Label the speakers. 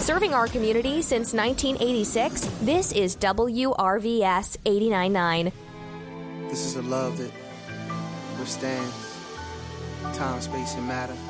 Speaker 1: Serving our community since 1986, this is WRVS 89.9.
Speaker 2: This is a love that withstands time, space, and matter.